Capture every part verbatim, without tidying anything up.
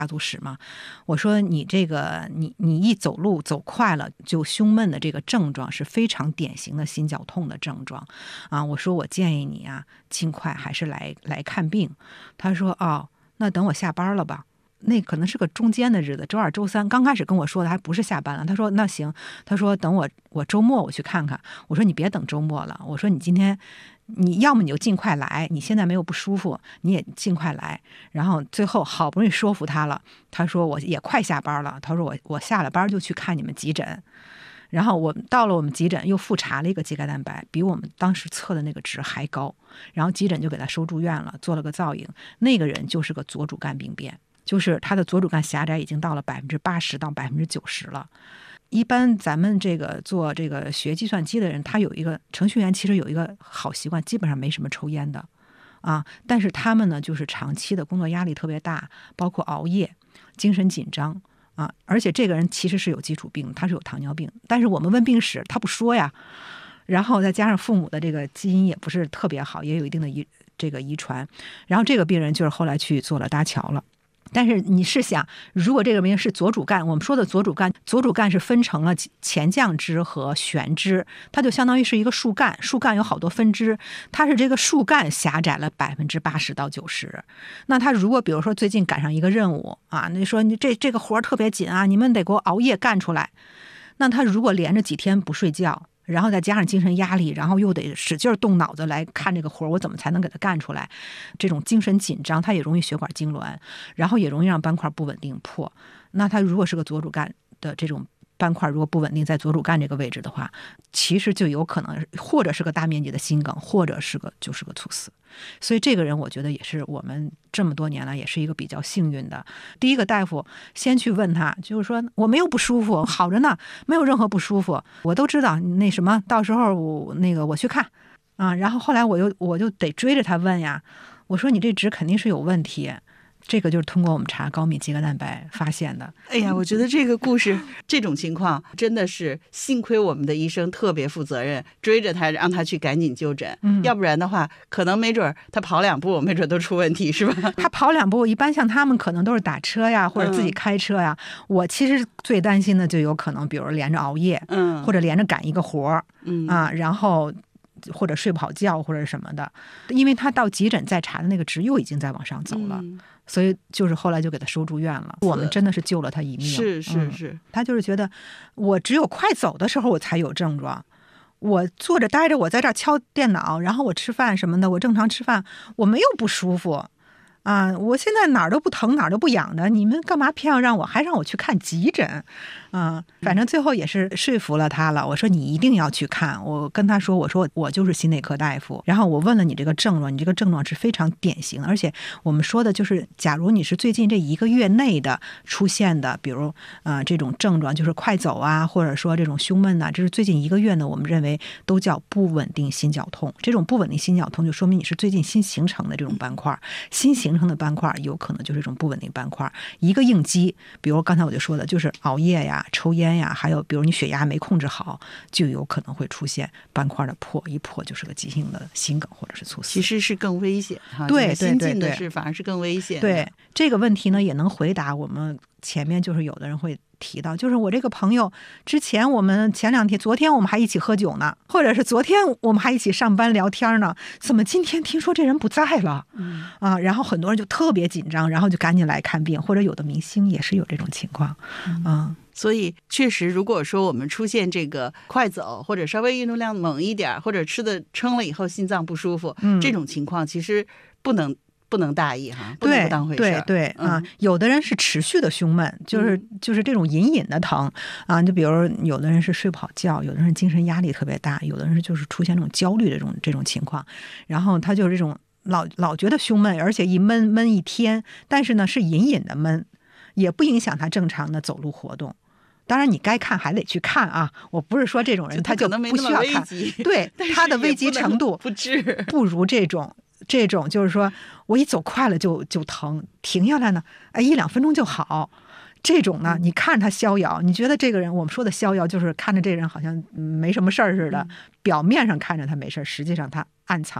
家族史吗？我说你这个你你一走路走快了就胸闷的这个症状是非常典型的心绞痛的症状啊。我说我建议你啊，尽快还是来来看病。他说哦，那等我下班了吧。那可能是个中间的日子，周二周三。刚开始跟我说的还不是下班了，他说那行，他说等我我周末我去看看。我说你别等周末了，我说你今天你要么你就尽快来，你现在没有不舒服你也尽快来。然后最后好不容易说服他了，他说我也快下班了，他说我我下了班就去看你们急诊。然后我到了我们急诊又复查了一个肌钙蛋白，比我们当时测的那个值还高，然后急诊就给他收住院了，做了个造影。那个人就是个左主干病变，就是他的左主干狭窄已经到了百分之八十到百分之九十了。一般咱们这个做这个学计算机的人，他有一个程序员，其实有一个好习惯，基本上没什么抽烟的啊。但是他们呢，就是长期的工作压力特别大，包括熬夜、精神紧张啊。而且这个人其实是有基础病，他是有糖尿病，但是我们问病史他不说呀。然后再加上父母的这个基因也不是特别好，也有一定的遗这个遗传。然后这个病人就是后来去做了搭桥了。但是你试想，如果这个病人是左主干，我们说的左主干，左主干是分成了前降支和悬支，它就相当于是一个树干，树干有好多分支，它是这个树干狭窄了百分之八十到九十。那他如果比如说最近赶上一个任务啊，那说你这这个活特别紧啊，你们得给我熬夜干出来。那他如果连着几天不睡觉，然后再加上精神压力，然后又得使劲动脑子来看这个活，我怎么才能给它干出来？这种精神紧张，它也容易血管痉挛，然后也容易让斑块不稳定破。那它如果是个左主干的这种斑块，如果不稳定在左主干这个位置的话，其实就有可能或者是个大面积的心梗，或者是个就是个猝死。所以这个人我觉得也是我们这么多年来也是一个比较幸运的。第一个大夫先去问他，就是说我没有不舒服，好着呢，没有任何不舒服，我都知道那什么，到时候我那个我去看啊。然后后来我又我就得追着他问呀，我说你这值肯定是有问题。这个就是通过我们查高密肌钙蛋白发现的。 哎呀，我觉得这个故事这种情况真的是幸亏我们的医生特别负责任，追着他让他去赶紧就诊、嗯、要不然的话可能没准他跑两步没准都出问题，是吧？ 他跑两步一般像他们可能都是打车呀或者自己开车呀、嗯、我其实最担心的就有可能比如连着熬夜、嗯、或者连着赶一个活、嗯、啊，然后或者睡不好觉或者什么的，因为他到急诊再查的那个值又已经在往上走了、嗯，所以就是后来就给他收住院了。我们真的是救了他一命。 是是是、嗯、 他就是觉得我只有快走的时候我才有症状，我坐着待着，我在这儿敲电脑，然后我吃饭什么的，我正常吃饭，我没有不舒服啊，我现在哪儿都不疼哪儿都不痒的，你们干嘛偏要让我还让我去看急诊啊？反正最后也是说服了他了。我说你一定要去看，我跟他说，我说我就是心内科大夫，然后我问了你这个症状，你这个症状是非常典型的，而且我们说的就是假如你是最近这一个月内的出现的，比如呃这种症状就是快走啊，或者说这种胸闷啊，这是最近一个月呢，我们认为都叫不稳定心绞痛。这种不稳定心绞痛就说明你是最近新形成的这种斑块，新形成的斑块有可能就是一种不稳定斑块，一个应激，比如刚才我就说的就是熬夜呀、抽烟呀，还有比如你血压没控制好，就有可能会出现斑块的破，一破就是个急性的心梗或者是猝死， 其实是更危险哈。 对对对对， 新进的是反而是更危险的。 对这个问题呢，也能回答我们前面就是有的人会提到，就是我这个朋友之前我们前两天昨天我们还一起喝酒呢，或者是昨天我们还一起上班聊天呢，怎么今天听说这人不在了、嗯、啊？然后很多人就特别紧张，然后就赶紧来看病，或者有的明星也是有这种情况、嗯啊、 所以确实如果说我们出现这个快走或者稍微运动量猛一点，或者吃的撑了以后心脏不舒服、嗯、这种情况其实不能不能大意哈，不能不当回事。 对对对、嗯、啊，有的人是持续的胸闷，就是、嗯、就是这种隐隐的疼啊，就比如有的人是睡不好觉，有的人精神压力特别大，有的人是就是出现这种焦虑的这种这种情况，然后他就是这种老老觉得胸闷，而且一闷闷一天，但是呢是隐隐的闷，也不影响他正常的走路活动。当然你该看还得去看啊，我不是说这种人他就不需要看，对他的危急程度不至不如这种这种就是说我一走快了就就疼，停下来呢哎一两分钟就好，这种呢你看着他逍遥，你觉得这个人我们说的逍遥就是看着这人好像没什么事儿似的、嗯、表面上看着他没事，实际上他暗藏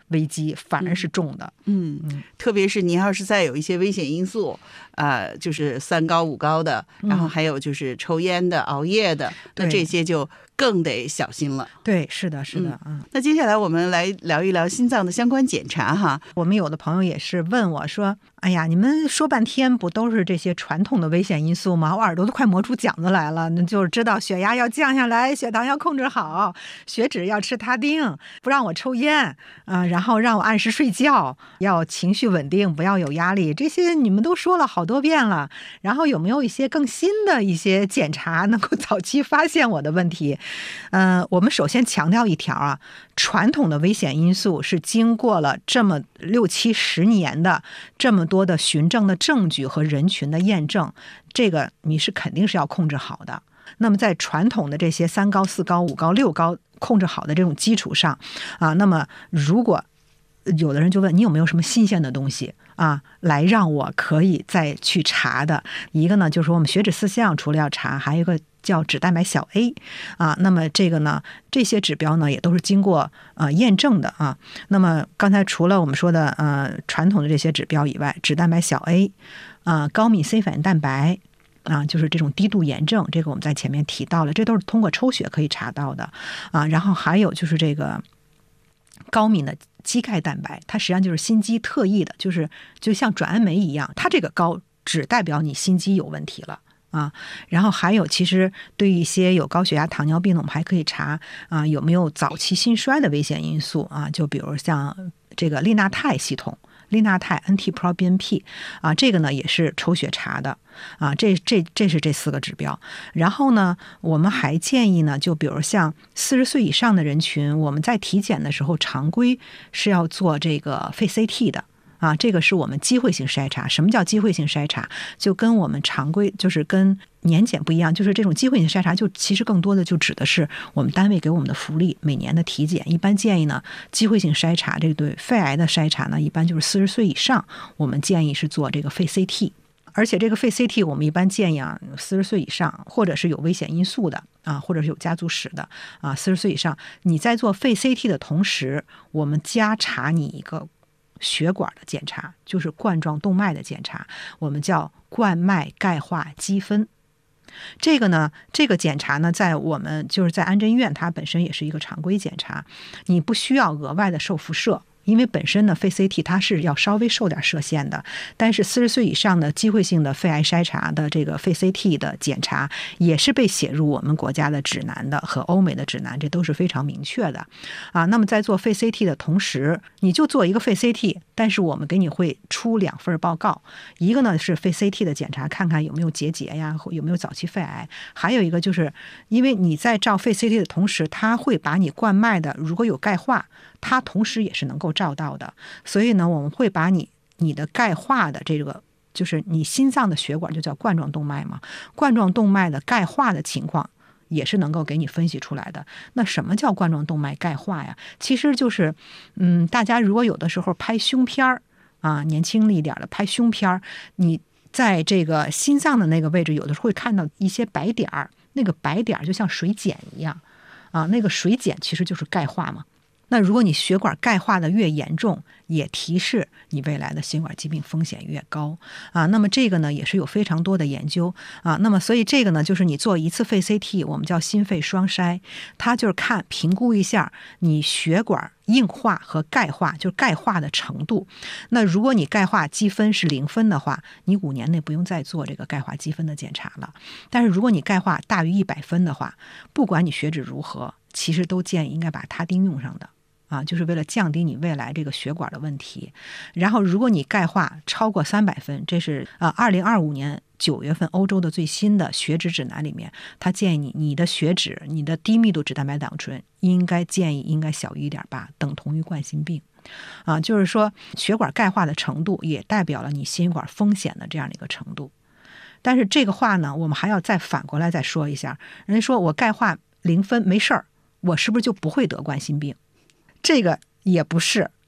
危机，反而是重的。 嗯，嗯特别是您要是再有一些危险因素，呃，就是三高五高的，然后还有就是抽烟的、熬夜的，那这些就更得小心了。 对，是的，是的。 嗯，那接下来我们来聊一聊心脏的相关检查哈。 我们有的朋友也是问我说：“哎呀，你们说半天不都是这些传统的危险因素吗？我耳朵都快磨出茧子来了。那就是知道血压要降下来，血糖要控制好，血脂要吃他汀，不让我抽烟啊、呃，然后让我按时睡觉，要情绪稳定，不要有压力。这些你们都说了好多遍了。然后有没有一些更新的一些检查能够早期发现我的问题？”呃，我们首先强调一条啊，传统的危险因素是经过了这么六七十年的这么多的循证的证据和人群的验证，这个你是肯定是要控制好的。那么在传统的这些三高、四高、五高、六高控制好的这种基础上啊，那么如果有的人就问你有没有什么新鲜的东西啊，来让我可以再去查的。一个呢，就是我们血脂四项除了要查，还有一个叫脂蛋白小 A 啊。那么这个呢，这些指标呢也都是经过呃验证的啊。那么刚才除了我们说的呃传统的这些指标以外，脂蛋白小 A 啊、呃，高敏 C 反应蛋白啊，就是这种低度炎症，这个我们在前面提到了，这都是通过抽血可以查到的啊。然后还有就是这个高敏的肌钙蛋白，它实际上就是心肌特异的，就是就像转氨酶一样，它这个高只代表你心肌有问题了啊。然后还有，其实对于一些有高血压、糖尿病的，我们还可以查啊有没有早期心衰的危险因素啊，就比如像这个利纳肽系统。利纳肽 N T Pro B N P 啊，这个呢也是抽血查的啊，这这这是这四个指标。然后呢，我们还建议呢，就比如像四十岁以上的人群，我们在体检的时候常规是要做这个肺 C T 的。啊，这个是我们机会性筛查。什么叫机会性筛查？就跟我们常规就是跟年检不一样，就是这种机会性筛查，就其实更多的就指的是我们单位给我们的福利，每年的体检。一般建议呢，机会性筛查这个对肺癌的筛查呢，一般就是四十岁以上，我们建议是做这个肺 C T。而且这个肺 C T 我们一般建议啊，四十岁以上，或者是有危险因素的啊，或者是有家族史的啊，四十岁以上，你在做肺 C T 的同时，我们加查你一个血管的检查，就是冠状动脉的检查，我们叫冠脉钙化积分。这个呢，这个检查呢，在我们就是在安贞医院，它本身也是一个常规检查，你不需要额外的受辐射。因为本身呢，肺 C T 它是要稍微受点射线的，但是四十岁以上的机会性的肺癌筛查的这个肺 C T 的检查也是被写入我们国家的指南的和欧美的指南，这都是非常明确的啊。那么在做肺 C T 的同时，你就做一个肺 C T， 但是我们给你会出两份报告，一个呢是肺 C T 的检查，看看有没有结节呀，有没有早期肺癌；还有一个就是因为你在照肺 C T 的同时，它会把你冠脉的如果有钙化，它同时也是能够照到的，所以呢，我们会把你你的钙化的这个，就是你心脏的血管就叫冠状动脉嘛，冠状动脉的钙化的情况也是能够给你分析出来的。那什么叫冠状动脉钙化呀？其实就是，嗯，大家如果有的时候拍胸片儿啊，年轻一点的拍胸片儿，你在这个心脏的那个位置，有的时候会看到一些白点儿，那个白点儿就像水碱一样啊，那个水碱其实就是钙化嘛。那如果你血管钙化的越严重，也提示你未来的心管疾病风险越高啊。那么这个呢，也是有非常多的研究啊。那么所以这个呢，就是你做一次肺 C T， 我们叫心肺双筛，它就是看评估一下你血管硬化和钙化，就是钙化的程度。那如果你钙化积分是零分的话，你五年内不用再做这个钙化积分的检查了。但是如果你钙化大于一百分的话，不管你血脂如何，其实都建议应该把他汀用上的。啊，就是为了降低你未来这个血管的问题。然后，如果你钙化超过三百分，这是啊，二零二五年九月份欧洲的最新的血脂指南里面，他建议你你的血脂，你的低密度脂蛋白胆固醇应该建议应该小于一点八，等同于冠心病。啊，就是说血管钙化的程度也代表了你心血管风险的这样的一个程度。但是这个话呢，我们还要再反过来再说一下，人家说我钙化零分没事儿，我是不是就不会得冠心病？这个也不是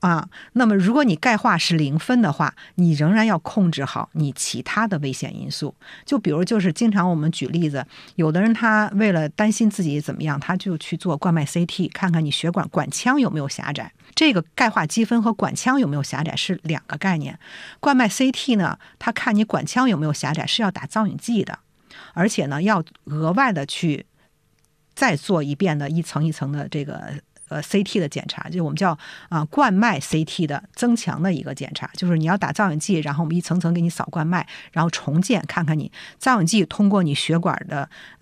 啊，那么如果你钙化是零分的话，你仍然要控制好你其他的危险因素。就比如就是经常我们举例子，有的人他为了担心自己怎么样，他就去做冠脉 C T， 看看你血管管腔有没有狭窄。这个钙化积分和管腔有没有狭窄是两个概念。冠脉 C T 呢，他看你管腔有没有狭窄是要打造影剂的，而且呢要额外的去再做一遍的一层一层的这个呃 C T 的检查，就我们叫啊、呃、冠脉 C T 的增强的一个检查，就是你要打造影剂，然后我们一层层给你扫冠脉，然后重建看看你造影剂通过你血管的